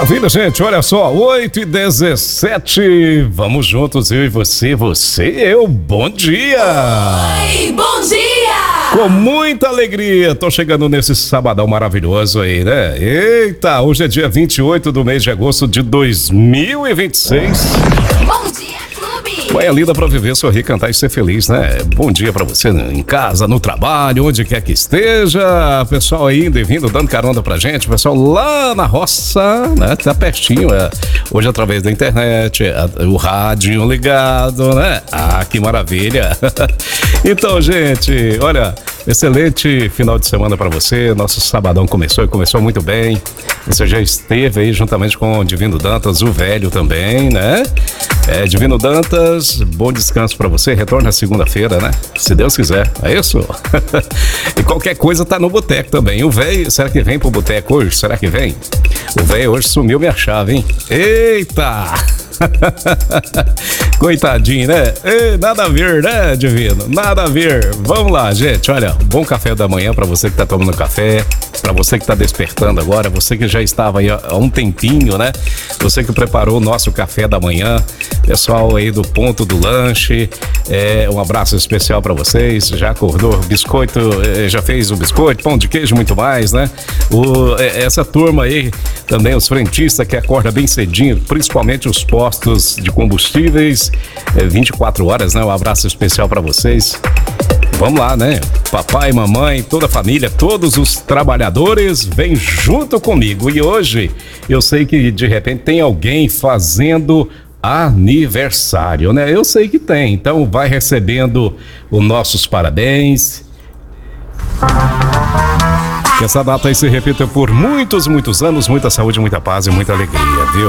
Maravilha, gente, olha só, 8h17, vamos juntos, eu e você e eu, bom dia! Oi, bom dia! Com muita alegria, tô chegando nesse sabadão maravilhoso aí, né? Eita, hoje é dia 28 do mês de agosto de 2026. Bom dia, clube! Manhã linda pra viver, sorrir, cantar e ser feliz, né? Bom dia pra você em casa, no trabalho, onde quer que esteja. Pessoal aí indo e vindo, dando carona pra gente. Pessoal lá na roça, né? Tá pertinho, hoje através da internet, o rádio ligado, né? Ah, que maravilha! Então, gente, olha, excelente final de semana pra você. Nosso sabadão começou muito bem. Você já esteve aí juntamente com o Divino Dantas, o velho também, né? Divino Dantas, bom descanso pra você. Retorna segunda-feira, né? Se Deus quiser, é isso? E qualquer coisa tá no boteco também. O velho, será que vem pro boteco hoje? Será que vem? O velho hoje sumiu minha chave, hein? Eita! Coitadinho, né? Nada a ver, né, Divino? Nada a ver. Vamos lá, gente. Olha, bom café da manhã pra você que tá tomando café, pra você que tá despertando agora, você que já estava aí há um tempinho, né? Você que preparou o nosso café da manhã, pessoal aí do ponto do lanche, um abraço especial pra vocês. Já acordou, biscoito, já fez o biscoito, pão de queijo, muito mais, né? Essa turma aí, também os frentistas que acorda bem cedinho, principalmente os postos de combustíveis, 24 horas, né? Um abraço especial pra vocês. Vamos lá, né? Papai, mamãe, toda a família, todos os trabalhadores, vem junto comigo. E hoje, eu sei que de repente tem alguém fazendo aniversário, né? Eu sei que tem, então vai recebendo os nossos parabéns. Que essa data aí se repita por muitos, muitos anos, muita saúde, muita paz e muita alegria, viu?